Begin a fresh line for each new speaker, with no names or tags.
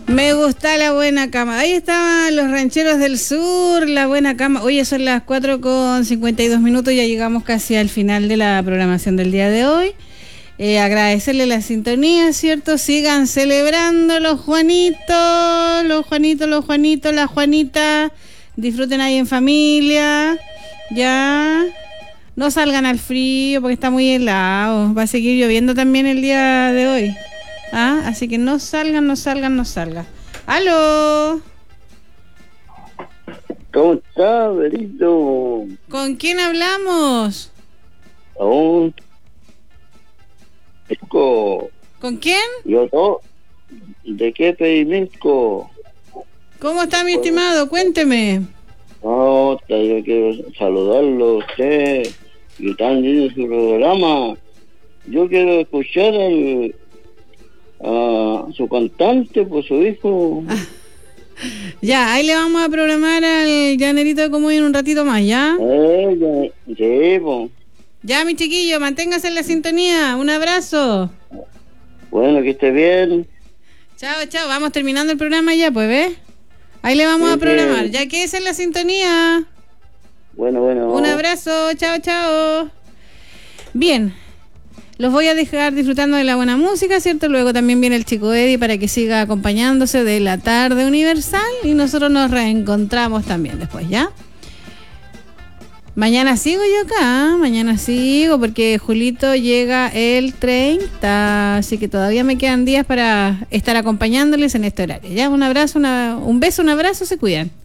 Me gusta la buena cama. Ahí estaban los rancheros del sur, la buena cama. Oye, son las 4:52, ya llegamos casi al final de la programación del día de hoy. Agradecerle la sintonía, ¿cierto? Sigan celebrando los Juanitos, los Juanitos, la Juanita. Disfruten ahí en familia. Ya. No salgan al frío porque está muy helado. Va a seguir lloviendo también el día de hoy. Así que no salgan. ¡Aló!
¿Cómo está, Berito?
¿Con quién hablamos?
Aún. Misco.
¿Con quién?
Yo no. ¿De qué Misco?
¿Cómo está mi estimado? Cuénteme.
No, yo quiero saludarlo a usted. Y tan lindo su programa. Yo quiero escuchar a su cantante, por su hijo.
Ya, ahí le vamos a programar al llanerito de Comuy en un ratito más, ¿ya?
Sí, pues.
Ya, mi chiquillo, manténgase en la sintonía. Un abrazo.
Bueno, que esté bien.
Chao. Vamos terminando el programa ya, pues, ¿ves? Ahí le vamos a programar. Ya que es en la sintonía.
Bueno.
Un abrazo. Chao. Bien. Los voy a dejar disfrutando de la buena música, ¿cierto? Luego también viene el chico Eddie para que siga acompañándose de la tarde universal y nosotros nos reencontramos también después, ¿ya? Mañana sigo yo acá, porque Julito llega el 30, así que todavía me quedan días para estar acompañándoles en este horario, ¿ya? Un abrazo, un beso, un abrazo, se cuidan.